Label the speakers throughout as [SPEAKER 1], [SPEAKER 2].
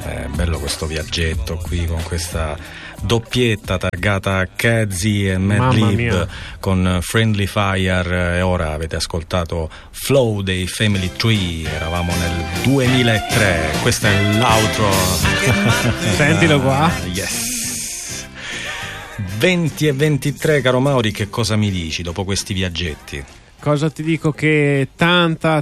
[SPEAKER 1] Bello questo viaggetto qui con questa doppietta targata Kazi e Madlib con Friendly Fire, e ora avete ascoltato Flow dei Family Tree. Eravamo nel 2003, questo è l'outro.
[SPEAKER 2] Sentilo qua.
[SPEAKER 1] Yes. 20 e 23, caro Mauri, che cosa mi dici dopo questi viaggetti?
[SPEAKER 2] Cosa ti dico? Che tanta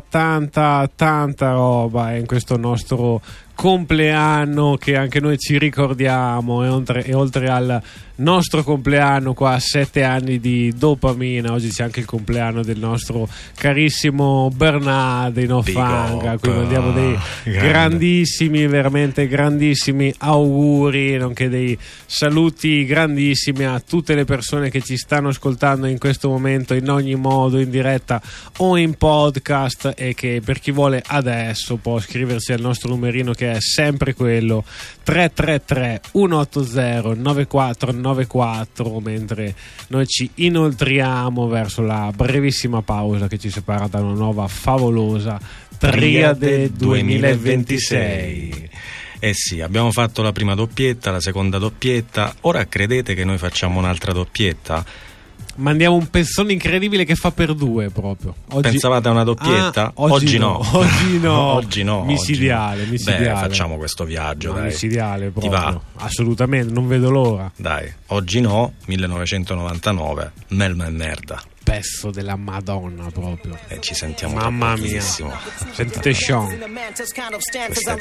[SPEAKER 2] roba in questo nostro compleanno, che anche noi ci ricordiamo, e oltre al nostro compleanno qua, 7 anni di dopamina, oggi c'è anche il compleanno del nostro carissimo Bernardino Fanga, a cui mandiamo dei grandissimi, veramente grandissimi auguri, nonché dei saluti grandissimi a tutte le persone che ci stanno ascoltando in questo momento in ogni modo, in diretta o in podcast, e che per chi vuole adesso può scriversi al nostro numerino, che è sempre quello 333 180 9494, mentre noi ci inoltriamo verso la brevissima pausa che ci separa da una nuova favolosa Triade 2026.
[SPEAKER 1] Eh sì, abbiamo fatto la prima doppietta, la seconda doppietta, ora credete che noi facciamo un'altra doppietta?
[SPEAKER 2] Mandiamo un pezzone incredibile che fa per due proprio. Oggi...
[SPEAKER 1] Pensavate a una doppietta?
[SPEAKER 2] Oggi no.
[SPEAKER 1] Oggi no.
[SPEAKER 2] Micidiale.
[SPEAKER 1] Beh, facciamo questo viaggio, dai.
[SPEAKER 2] Micidiale proprio.
[SPEAKER 1] Ti va?
[SPEAKER 2] Assolutamente, non vedo l'ora.
[SPEAKER 1] Dai, oggi no, 1999, Melma e Merda.
[SPEAKER 2] Pezzo della Madonna proprio.
[SPEAKER 1] E ci sentiamo.
[SPEAKER 2] Mamma mia. Sentite Sean.
[SPEAKER 1] Questa è